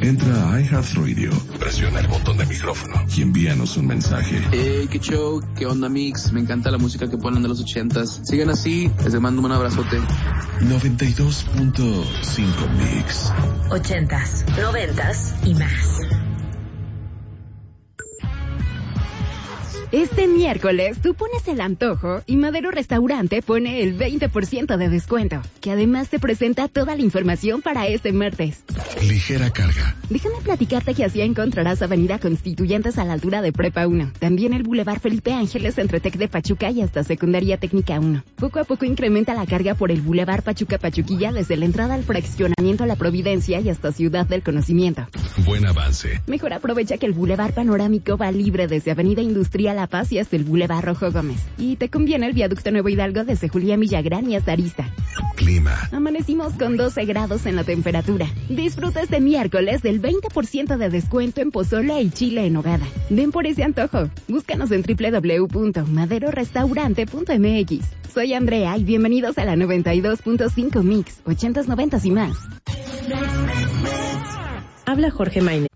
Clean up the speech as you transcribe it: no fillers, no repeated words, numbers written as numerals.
Entra a iHeartRadio, presiona el botón de micrófono y envíanos un mensaje. Hey, qué show, qué onda Mix, me encanta la música que ponen de los 80s. Sigan así, les mando un abrazote. 92.5 Mix. 80s, 90s y más. Este miércoles tú pones el antojo y Madero Restaurante pone el 20% de descuento, que además te presenta toda la información para este martes. Ligera carga. Déjame platicarte que así encontrarás Avenida Constituyentes a la altura de Prepa 1. También el Boulevard Felipe Ángeles entre Tec de Pachuca y hasta Secundaria Técnica 1. Poco a poco incrementa la carga por el Boulevard Pachuca-Pachuquilla desde la entrada al fraccionamiento La Providencia y hasta Ciudad del Conocimiento. Buen avance. Mejor aprovecha que el Boulevard Panorámico va libre desde Avenida Industrial La Paz y hasta el Boulevard Rojo Gómez. Y te conviene el Viaducto Nuevo Hidalgo desde Julián Villagrán y hasta Arista. Clima. Amanecimos con 12 grados en la temperatura. Disfruta este miércoles del 20% de descuento en pozole y chile en nogada. Ven por ese antojo. Búscanos en www.maderorestaurante.mx. Soy Andrea y bienvenidos a la 92.5 Mix, 80s, 90s y más. Habla Jorge Maine.